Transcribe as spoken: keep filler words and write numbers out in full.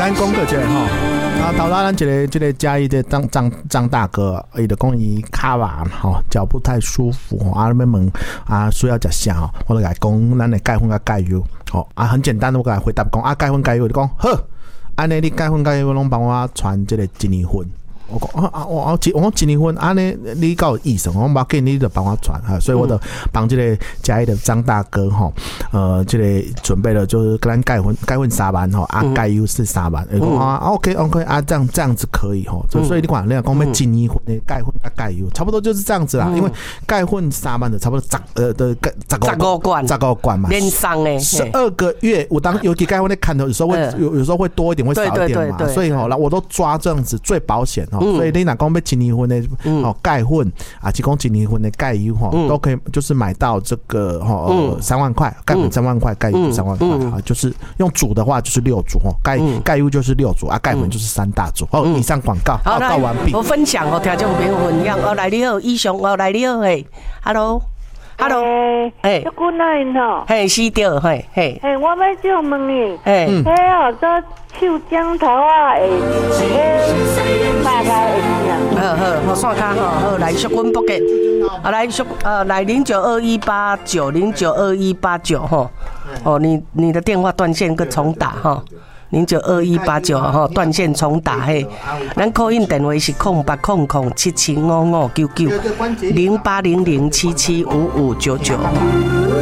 咱讲过一个吼，啊，头仔咱一个这个嘉义的张张张大哥，伊就讲伊骹麻吼，脚不太舒服吼，啊，要问啊需要食啥吼，我就甲伊讲咱的钙粉甲钙油，吼啊，很简单，我甲伊回答讲啊，钙粉钙油，就讲好，安尼你钙粉钙油拢帮我传这个一年份。我讲啊啊我我我我一年份安尼你够有意思，我冇给你就帮我传哈，所以我就帮这个嘉义的张大哥哈，呃，这个准备了就是跟咱钙粉钙粉三万哈，啊钙油是三万，伊讲啊 OK OK 啊这样这样子可以哈，所以你讲你讲要一年份的钙粉啊钙油，差不多就是这样子啦，因为钙粉三万的差不多十呃的十五罐十五罐嘛， 连上诶， 十二个月，我当尤其钙粉的看头有时候会有有时候会多一点会少一点嘛，所以哈，我都抓这样子最保险哈。所以你若讲要一年份的哦钙粉啊，提供一年份的钙油哈，都可以就是买到这个哈三万块，钙粉三万块，钙油三万块啊，就是用煮的话就是六组哈，钙钙油就是六组啊，钙粉就是三大组。哦，以上广告报告完毕。 我分享哦，听众朋友分享哦，来你好，以上哦，来你好，嘿 ，Hello。Hello， 哎，小姑娘吼， 嘿，是对，嘿，嘿， 嘿，我要就问你， 嘿， 嘿哦，做手姜头啊，诶，嘿，大概会怎样？ 好好，我算卡吼，好，来小阮 book 啊，来小呃，来零九二一八九零九二一八九吼，哦，你你的电话断线，个重打哈。零九二一八九吼，断线重打嘿，咱 call in 电话是空八空空七七五五九九零八零零七七五五九九。